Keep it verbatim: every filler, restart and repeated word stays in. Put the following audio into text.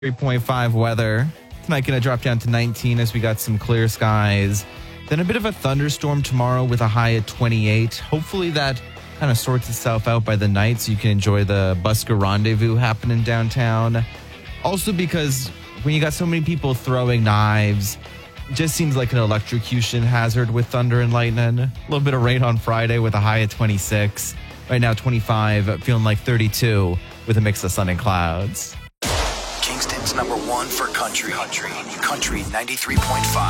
three point five weather. Tonight going to drop down to nineteen as we got some clear skies. Then a bit of a thunderstorm tomorrow with a high at twenty-eight. Hopefully that kind of sorts itself out by the night so you can enjoy the Busker Rendezvous happening downtown. Also because when you got so many people throwing knives, it just seems like an electrocution hazard with thunder and lightning. A little bit of rain on Friday with a high at twenty-six. Right now twenty-five, feeling like thirty-two with a mix of sun and clouds. Kingston's number one for country. Country. Country ninety-three point five.